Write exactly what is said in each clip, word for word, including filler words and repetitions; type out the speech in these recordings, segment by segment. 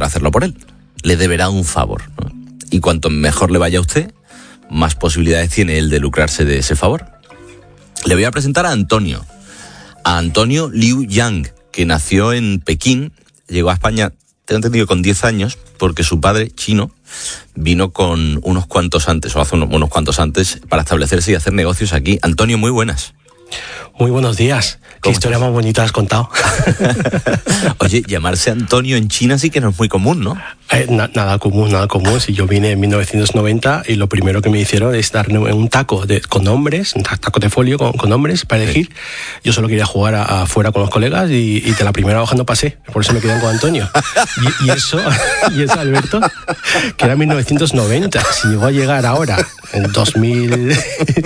podrá hacerlo por él. Le deberá un favor, ¿no? Y cuanto mejor le vaya a usted, más posibilidades tiene él de lucrarse de ese favor. Le voy a presentar a Antonio. A Antonio Liu Yang, que nació en Pekín, llegó a España, tengo entendido, con diez años, porque su padre, chino, vino con unos cuantos antes, o hace unos, unos cuantos antes, para establecerse y hacer negocios aquí. Antonio, muy buenas. Muy buenos días. Qué historia más bonita has contado. Oye, llamarse Antonio en China sí que no es muy común, ¿no? Eh, na- nada común, nada común. Si yo vine en mil novecientos noventa y lo primero que me hicieron es darme un taco de, con nombres, un taco de folio con, con nombres para elegir. Sí. Yo solo quería jugar a- afuera con los colegas y, y de la primera hoja no pasé. Por eso me quedé con Antonio. Y, y eso, y eso, Alberto, que era mil novecientos noventa. Si llegó a llegar ahora, en dos mil,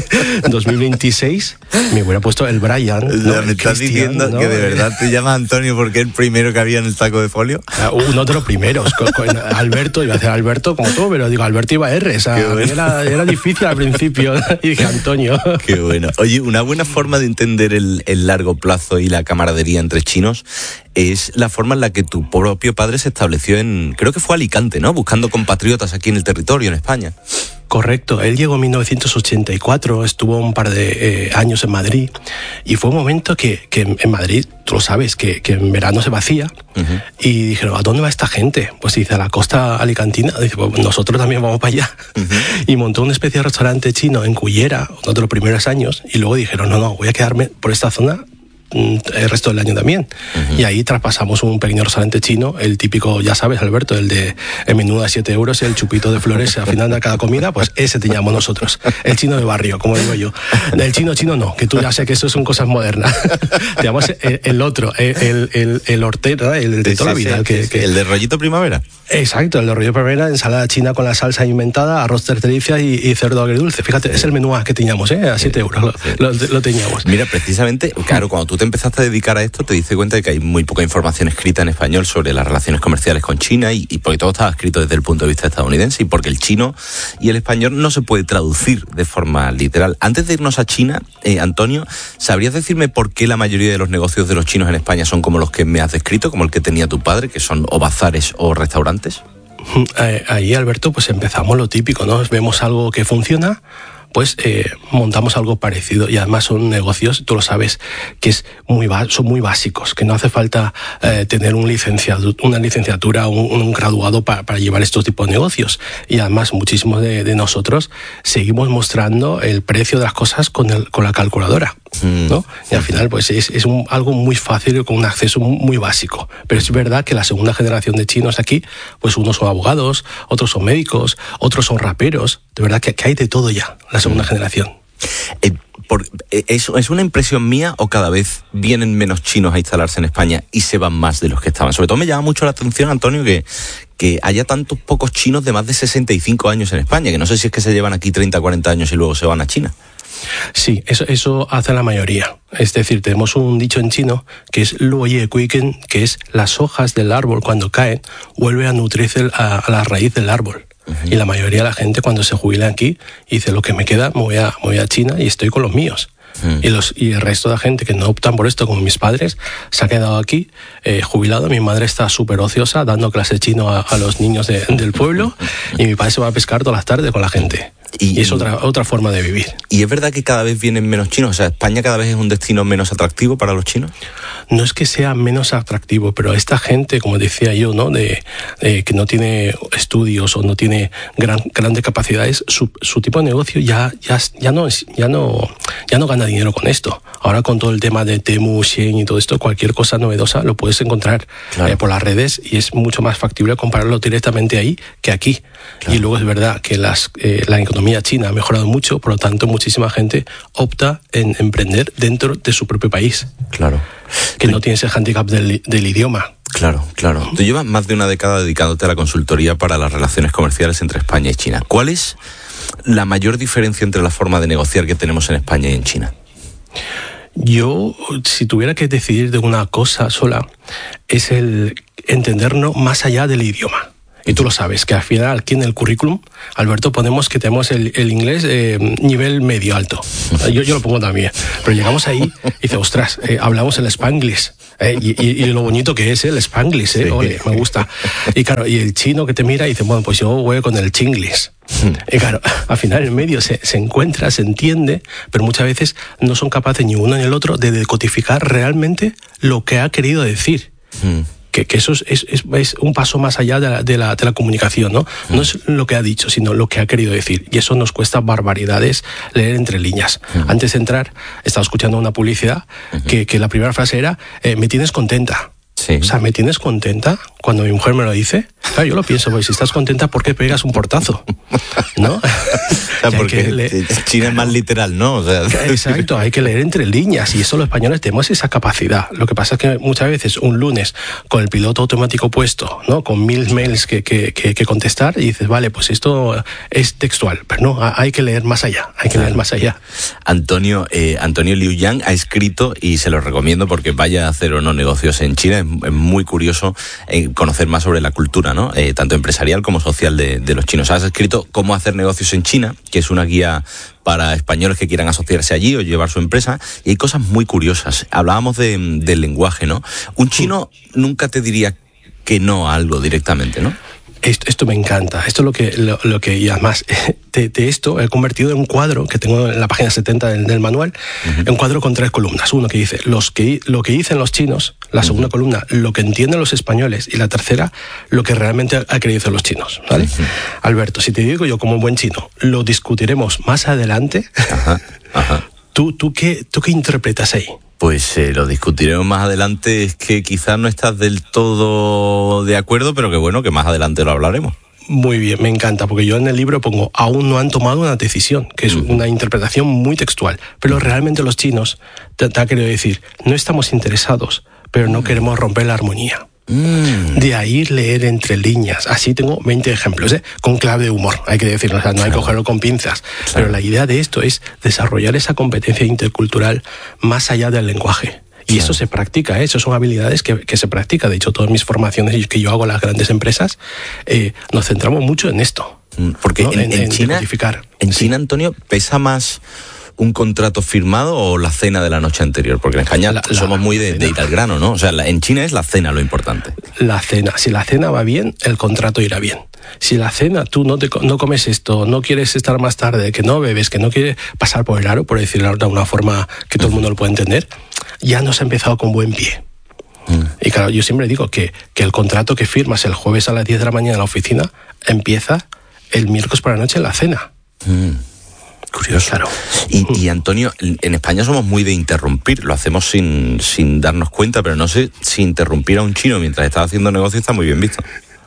dos mil veintiséis, me hubiera puesto el Brian. O sea, ¿no? ¿me El estás diciendo ¿no? que de verdad te llamas Antonio porque es el primero que había en el taco de folio? Uno de los primeros. Con, con Alberto, iba a decir Alberto como tú, pero digo, Alberto iba R. O sea, bueno. era, era difícil al principio. Y dije, Antonio. Qué bueno. Oye, una buena forma de entender el, el largo plazo y la camaradería entre chinos es la forma en la que tu propio padre se estableció en, creo que fue Alicante, ¿no? Buscando compatriotas aquí en el territorio, en España. Correcto, él llegó en mil novecientos ochenta y cuatro, estuvo un par de eh, años en Madrid y fue un momento que, que en Madrid, tú lo sabes, que, que en verano se vacía. Uh-huh. Y dijeron, ¿a dónde va esta gente? Pues dice, a la costa alicantina. Dice, pues nosotros también vamos para allá. Uh-huh. Y montó una especie de restaurante chino en Cullera, uno de los primeros años, y luego dijeron, no, no, voy a quedarme por esta zona el resto del año también. Uh-huh. Y ahí traspasamos un pequeño restaurante chino, el típico, ya sabes, Alberto, el de el menú a siete euros y el chupito de flores al final de cada comida, pues ese teníamos nosotros, el chino de barrio, como digo yo. El chino chino no, que tú ya sé que eso son cosas modernas. Teníamos el, el otro, el, el, el hortero, el de toda la vida. Sí, el, que, que... el de rollito primavera. Exacto, el de rollito primavera, ensalada china con la salsa inventada, arroz tertelicia y, y cerdo agridulce. Fíjate, es el menú A que teníamos, ¿eh? A siete euros lo, lo, lo teníamos. Mira, precisamente, claro, cuando tú te empezaste a dedicar a esto, te diste cuenta de que hay muy poca información escrita en español sobre las relaciones comerciales con China y, y porque todo estaba escrito desde el punto de vista estadounidense y porque el chino y el español no se puede traducir de forma literal. Antes de irnos a China, eh, Antonio, ¿sabrías decirme por qué la mayoría de los negocios de los chinos en España son como los que me has descrito, como el que tenía tu padre, que son o bazares o restaurantes? Ahí, Alberto, pues empezamos lo típico, ¿no? Vemos algo que funciona, pues eh, montamos algo parecido y además son negocios, tú lo sabes, que es muy son muy básicos, que no hace falta eh, tener un licenciado, una licenciatura o un, un graduado para, para llevar estos tipos de negocios y además muchísimos de, de nosotros seguimos mostrando el precio de las cosas con, el, con la calculadora, ¿no? Y al final pues es, es un, algo muy fácil con un acceso muy básico, pero es verdad que la segunda generación de chinos aquí, pues unos son abogados, otros son médicos, otros son raperos, de verdad que, que hay de todo ya, la segunda mm. generación. Eh, por, eh, ¿es, ¿Es una impresión mía o cada vez vienen menos chinos a instalarse en España y se van más de los que estaban? Sobre todo me llama mucho la atención, Antonio, que, que haya tantos pocos chinos de más de sesenta y cinco años en España, que no sé si es que se llevan aquí treinta, cuarenta años y luego se van a China. Sí, eso, eso hace la mayoría. Es decir, tenemos un dicho en chino que es luo ye gui gen, que es las hojas del árbol cuando caen vuelven a nutrirse a, a la raíz del árbol. Uh-huh. Y la mayoría de la gente cuando se jubila aquí dice, lo que me queda me voy a, me voy a China y estoy con los míos. Uh-huh. Y, los, y el resto de la gente que no optan por esto, como mis padres, se ha quedado aquí eh, jubilado. Mi madre está súper ociosa dando clase chino a, a los niños de, del pueblo y mi padre se va a pescar todas las tardes con la gente. Y, y es otra, otra forma de vivir. ¿Y es verdad que cada vez vienen menos chinos? O sea, ¿España cada vez es un destino menos atractivo para los chinos? No es que sea menos atractivo, pero esta gente, como decía yo, ¿no? de, de que no tiene estudios o no tiene gran, grandes capacidades, su, su tipo de negocio ya, ya, ya, no es, ya, no, ya no gana dinero con esto. Ahora con todo el tema de Temu, Shein y todo esto, cualquier cosa novedosa lo puedes encontrar claro. eh, por las redes y es mucho más factible compararlo directamente ahí que aquí. Claro. Y luego es verdad que las, eh, la economía china ha mejorado mucho, por lo tanto muchísima gente opta en emprender dentro de su propio país. Claro. Que no tiene ese hándicap del, del idioma. Claro, claro. Tú llevas más de una década dedicándote a la consultoría para las relaciones comerciales entre España y China. ¿Cuál es la mayor diferencia entre la forma de negociar que tenemos en España y en China? Yo, si tuviera que decidir de una cosa sola, es el entendernos más allá del idioma. Y tú lo sabes, que al final aquí en el currículum, Alberto, ponemos que tenemos el, el inglés eh, nivel medio alto. Yo, yo lo pongo también. Pero llegamos ahí y dice, ostras, eh, hablamos el Spanglish. Eh, y, y, y lo bonito que es el Spanglish, eh, sí. Ole, me gusta. Y claro, y el chino que te mira y dice, bueno, pues yo voy con el Chinglish. Y claro, al final en medio se, se encuentra, se entiende, pero muchas veces no son capaces ni uno ni el otro de decodificar realmente lo que ha querido decir. Mm. Que, que eso es, es, es un paso más allá de la, de, la, de la comunicación, ¿no? Mm. No es lo que ha dicho, sino lo que ha querido decir. Y eso nos cuesta barbaridades leer entre líneas. Mm. Antes de entrar, estaba escuchando una publicidad mm-hmm. que, que la primera frase era, eh, me tienes contenta. Sí. O sea, ¿me tienes contenta? Cuando mi mujer me lo dice, claro, yo lo pienso, pues si estás contenta, ¿por qué pegas un portazo? ¿No? O sea, porque le... China es más literal, ¿no? O sea... Exacto, hay que leer entre líneas y eso los españoles tenemos esa capacidad. Lo que pasa es que muchas veces un lunes con el piloto automático puesto, ¿no? Con mil mails que, que, que, que contestar y dices, vale, pues esto es textual, pero no, hay que leer más allá, hay que claro. leer más allá. Antonio, eh, Antonio Liu Yang ha escrito, y se lo recomiendo porque vaya a hacer o no negocios en China, es muy curioso eh, conocer más sobre la cultura, ¿no? Eh, tanto empresarial como social de, de los chinos. Has escrito Cómo hacer negocios en China, que es una guía para españoles que quieran asociarse allí o llevar su empresa, y hay cosas muy curiosas. Hablábamos de, del lenguaje, ¿no? Un chino nunca te diría que no a algo directamente, ¿no? Esto, esto me encanta, esto es lo que, lo, lo que y además de, de esto he convertido en un cuadro que tengo en la página setenta del, del manual, uh-huh. en un cuadro con tres columnas. Uno que dice los que, lo que dicen los chinos, la segunda uh-huh. columna lo que entienden los españoles y la tercera lo que realmente ha querido decir los chinos, ¿vale? Uh-huh. Alberto, si te digo yo como buen chino, lo discutiremos más adelante. Ajá, ajá. ¿Tú, tú, qué, ¿Tú qué interpretas ahí? Pues eh, lo discutiremos más adelante, es que quizás no estás del todo de acuerdo, pero que bueno, que más adelante lo hablaremos. Muy bien, me encanta, porque yo en el libro pongo, aún no han tomado una decisión, que es uh-huh. una interpretación muy textual, pero realmente los chinos te, te han querido decir, no estamos interesados, pero no uh-huh. queremos romper la armonía. Mm. De ahí leer entre líneas. Así tengo veinte ejemplos, ¿eh? Con clave de humor, hay que decirlo, o sea, no claro. hay que cogerlo con pinzas. Claro. Pero la idea de esto es desarrollar esa competencia intercultural más allá del lenguaje. Y claro. eso se practica, ¿eh? Eso son habilidades que, que se practica. De hecho, todas mis formaciones que yo hago en las grandes empresas, eh, nos centramos mucho en esto. Porque ¿no? en, en, en China, en sí. China, Antonio, pesa más un contrato firmado o la cena de la noche anterior, porque en España la, somos la, muy de, de ir al grano, ¿no? O sea, la, en China es la cena lo importante. La cena, si la cena va bien, el contrato irá bien. Si la cena, tú no, te, no comes esto, no quieres estar más tarde, que no bebes, que no quieres pasar por el aro, por decirlo de una forma que todo el mundo lo pueda entender, ya no se ha empezado con buen pie. Mm. Y claro, yo siempre digo que, que el contrato que firmas el jueves a las diez de la mañana en la oficina empieza el miércoles por la noche en la cena. Mm. Curioso. Claro. Y, y Antonio, en España somos muy de interrumpir, lo hacemos sin, sin darnos cuenta, pero no sé si interrumpir a un chino mientras está haciendo negocio está muy bien visto.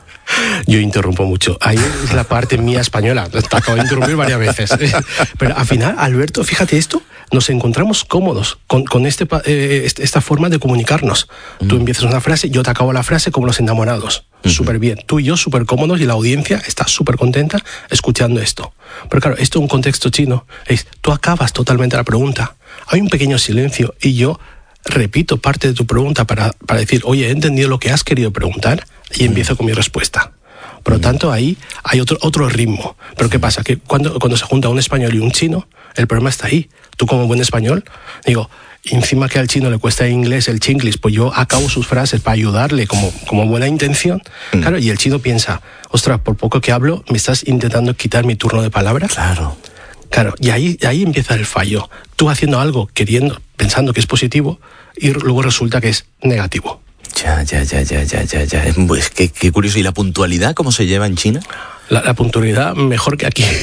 Yo interrumpo mucho. Ahí es la parte mía española. Te acabo de interrumpir varias veces. Pero al final, Alberto, fíjate esto, nos encontramos cómodos con, con este, eh, esta forma de comunicarnos. Mm. Tú empiezas una frase, yo te acabo la frase como los enamorados. Mm-hmm. Súper bien. Tú y yo súper cómodos y la audiencia está súper contenta escuchando esto. Pero claro, esto en un contexto chino es, tú acabas totalmente la pregunta. Hay un pequeño silencio y yo repito parte de tu pregunta para, para decir, oye, he entendido lo que has querido preguntar y empiezo con mi respuesta. Por lo tanto, ahí hay otro, otro ritmo. Pero ¿qué pasa? Que cuando, cuando se junta un español y un chino, el problema está ahí. Tú como buen español, digo, encima que al chino le cuesta en inglés el chinglish, pues yo acabo sus frases para ayudarle como, como buena intención. Mm. Claro, y el chino piensa, ostras, por poco que hablo, me estás intentando quitar mi turno de palabra. Claro. Claro, y ahí, ahí empieza el fallo. Tú haciendo algo, queriendo, pensando que es positivo, y luego resulta que es negativo. Ya, ya, ya, ya, ya, ya, ya. Pues qué, qué curioso. ¿Y la puntualidad cómo se lleva en China? La, la puntualidad mejor que aquí.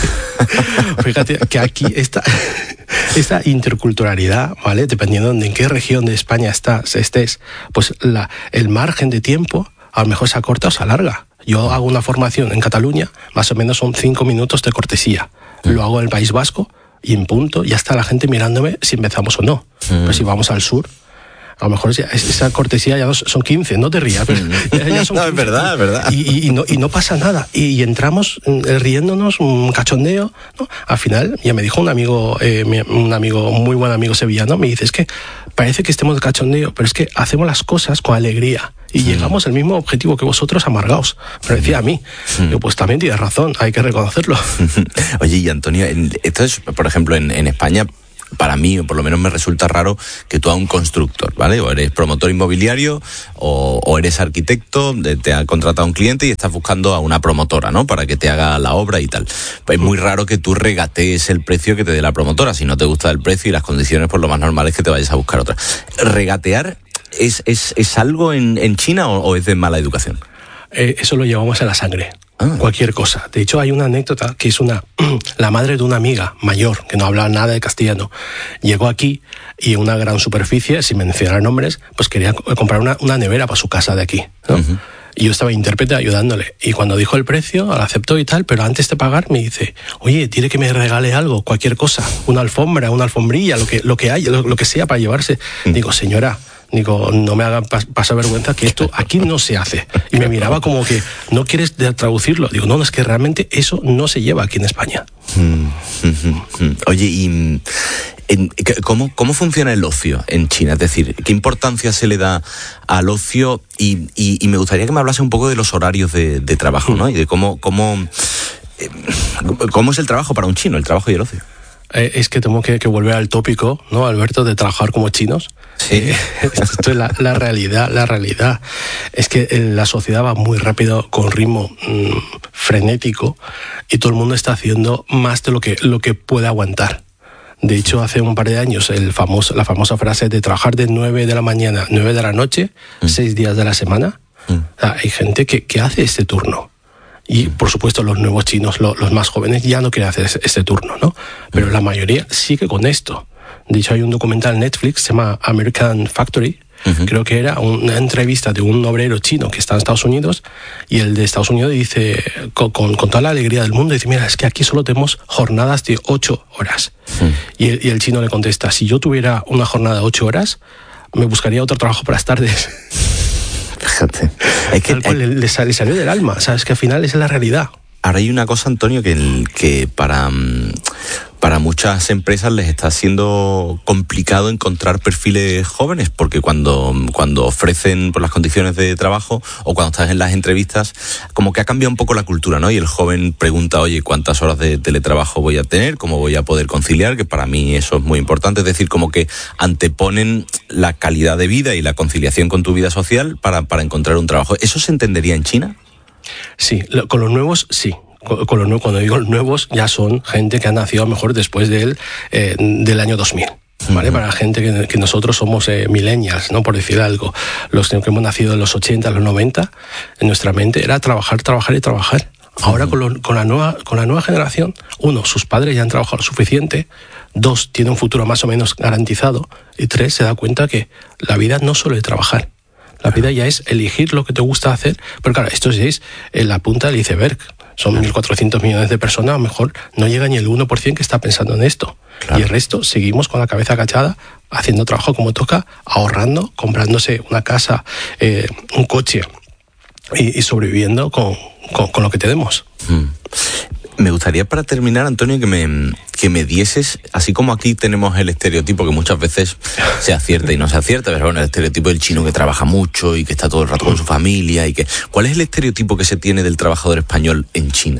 Fíjate que aquí esta, esta interculturalidad, ¿vale? Dependiendo de en qué región de España estás, estés, pues la, el margen de tiempo a lo mejor se acorta o se alarga. Yo hago una formación en Cataluña, más o menos son cinco minutos de cortesía. Mm. Lo hago en el País Vasco y en punto ya está la gente mirándome si empezamos o no. Mm. Pero si vamos al sur, a lo mejor esa cortesía ya son quince, no te rías. Pero ya, ya son no, es verdad, es verdad. Y, y, y, no, y no pasa nada. Y, y entramos riéndonos, un cachondeo, ¿no? Al final, ya me dijo un amigo, eh, un amigo, muy buen amigo sevillano, me dice, es que parece que estemos de cachondeo, pero es que hacemos las cosas con alegría. y mm. llegamos al mismo objetivo que vosotros, amargaos. Me decía a mí. Mm. Yo, pues también tienes razón, hay que reconocerlo. Oye, y Antonio, entonces, por ejemplo, en, en España, para mí, o por lo menos me resulta raro que tú a un constructor, ¿vale? O eres promotor inmobiliario o, o eres arquitecto, te ha contratado un cliente y estás buscando a una promotora, ¿no? Para que te haga la obra y tal. Pues es muy raro que tú regatees el precio que te dé la promotora. Si no te gusta el precio y las condiciones, pues lo más normal es que te vayas a buscar otra. ¿Regatear es, es, es algo en, en China o, o es de mala educación? Eh, eso lo llevamos en la sangre. Ah. Cualquier cosa. De hecho, hay una anécdota que es una la madre de una amiga mayor que no hablaba nada de castellano. Llegó aquí y en una gran superficie, sin mencionar nombres, pues quería comprar una, una nevera para su casa de aquí, ¿no? Uh-huh. Y yo estaba intérprete ayudándole. Y cuando dijo el precio, la aceptó y tal, pero antes de pagar me dice, oye, dile que me regale algo, cualquier cosa, una alfombra, una alfombrilla, lo que, lo que haya, lo, lo que sea para llevarse. Uh-huh. Digo, señora, digo, no me hagan pas- pasar vergüenza, que esto aquí no se hace. Y me miraba como que, ¿no quieres traducirlo? Digo, no, es que realmente eso no se lleva aquí en España. Oye, ¿y en, cómo, cómo funciona el ocio en China? Es decir, ¿qué importancia se le da al ocio? Y, y, y me gustaría que me hablase un poco de los horarios de, de trabajo, ¿no? Y de cómo, cómo, cómo es el trabajo para un chino, el trabajo y el ocio. Eh, es que tengo que, que volver al tópico, ¿no, Alberto, de trabajar como chinos? Sí. Eh, esto es la, la realidad, la realidad. Es que la sociedad va muy rápido, con ritmo mmm, frenético, y todo el mundo está haciendo más de lo que, lo que puede aguantar. De hecho, hace un par de años, el famoso, la famosa frase de trabajar de nueve de la mañana a nueve de la noche, mm. seis días de la semana. Mm. O sea, hay gente que, que hace este turno. Y, por supuesto, los nuevos chinos, lo, los más jóvenes, ya no quieren hacer este turno, ¿no? Pero la mayoría sigue con esto. De hecho, hay un documental en Netflix, se llama American Factory. Uh-huh. Creo que era una entrevista de un obrero chino que está en Estados Unidos, y el de Estados Unidos dice, con, con, con toda la alegría del mundo, dice, mira, es que aquí solo tenemos jornadas de ocho horas. Uh-huh. Y, el, y el chino le contesta, si yo tuviera una jornada de ocho horas, me buscaría otro trabajo por las tardes. Fíjate. Es que, Tal cual, le, le salió del alma, ¿sabes? Que al final es la realidad. Ahora hay una cosa, Antonio, que, el, que para, para muchas empresas les está siendo complicado encontrar perfiles jóvenes, porque cuando, cuando ofrecen por las condiciones de trabajo o cuando estás en las entrevistas, como que ha cambiado un poco la cultura, ¿no? Y el joven pregunta, oye, ¿cuántas horas de teletrabajo voy a tener? ¿Cómo voy a poder conciliar? Que para mí eso es muy importante. Es decir, como que anteponen la calidad de vida y la conciliación con tu vida social para, para encontrar un trabajo. ¿Eso se entendería en China? Sí, con los nuevos sí. Con los nuevos, cuando digo los nuevos, ya son gente que ha nacido a lo mejor después del, eh, del año dos mil. ¿Vale? Uh-huh. Para la gente que, que nosotros somos eh, millennials, ¿no? Por decir algo. Los que hemos nacido en los ochenta, los noventa, en nuestra mente era trabajar, trabajar y trabajar. Ahora uh-huh. con, lo, con, la nueva, con la nueva generación, uno, sus padres ya han trabajado lo suficiente, dos, tiene un futuro más o menos garantizado, y tres, se da cuenta que la vida no solo es trabajar. La vida ya es elegir lo que te gusta hacer, pero claro, esto es en la punta del iceberg. Son mil cuatrocientos millones de personas, a lo mejor no llega ni el uno por ciento que está pensando en esto. Claro. Y el resto seguimos con la cabeza agachada, haciendo trabajo como toca, ahorrando, comprándose una casa, eh, un coche y, y sobreviviendo con, con, con lo que tenemos. Mm. Me gustaría, para terminar, Antonio, que me, que me dieses, así como aquí tenemos el estereotipo que muchas veces se acierta y no se acierta, pero bueno, el estereotipo del chino que trabaja mucho y que está todo el rato con su familia y que... ¿Cuál es el estereotipo que se tiene del trabajador español en China?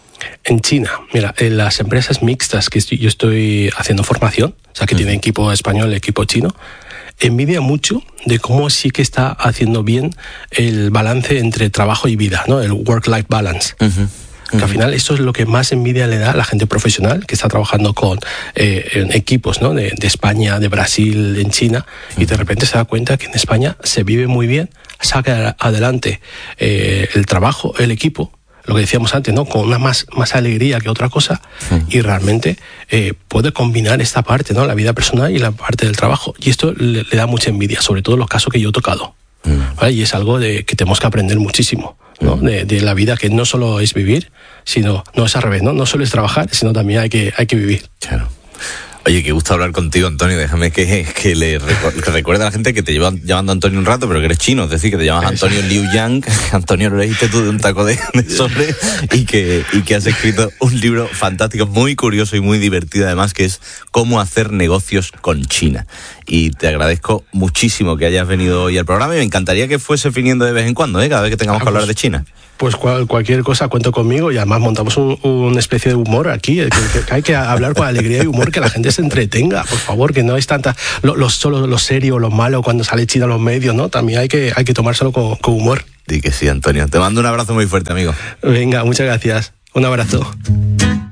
En China, mira, en las empresas mixtas que yo estoy haciendo formación, o sea, que uh-huh. tienen equipo español y equipo chino, envidia mucho de cómo sí que está haciendo bien el balance entre trabajo y vida, ¿no? El work-life balance. Uh-huh. Que al final esto es lo que más envidia le da a la gente profesional que está trabajando con eh, en equipos, ¿no? de, de España, de Brasil, en China, y de repente se da cuenta que en España se vive muy bien, saca adelante eh, el trabajo, el equipo, lo que decíamos antes, ¿no? Con una más, más alegría que otra cosa, y realmente eh, puede combinar esta parte, ¿no? La vida personal y la parte del trabajo, y esto le, le da mucha envidia, sobre todo en los casos que yo he tocado. ¿Vale? Y es algo de que tenemos que aprender muchísimo, ¿no? de, de la vida, que no solo es vivir, sino, no es al revés, ¿no? No solo es trabajar, sino también hay que, hay que vivir. Claro. Oye, qué gusto hablar contigo, Antonio. Déjame que, que le recu- que recuerde a la gente que te llevan llamando Antonio un rato, pero que eres chino, es decir, que te llamas Antonio Liu Yang. Antonio, lo leíste tú de un taco de, de sobre, y que, y que has escrito un libro fantástico, muy curioso y muy divertido además, que es Cómo hacer negocios con China. y te agradezco muchísimo que hayas venido hoy al programa y me encantaría que fuese viniendo de vez en cuando, ¿eh? Cada vez que tengamos ah, que hablar pues, de China. Pues cual, cualquier cosa cuento conmigo y además montamos un, una especie de humor aquí, que, que hay que hablar con alegría y humor, que la gente se entretenga, por favor, que no es tanta lo, lo, solo lo serio, lo malo cuando sale China en los medios, ¿no? También hay que, hay que tomárselo con, con humor. Di que sí, Antonio. Te mando un abrazo muy fuerte, amigo. Venga, muchas gracias. Un abrazo.